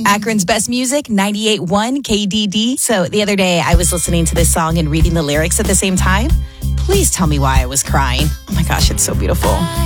Akron's best music, 98.1 KDD. So the other day I was listening to this song and reading the lyrics at the same time. Please tell me why I was crying. Oh my gosh, it's so beautiful.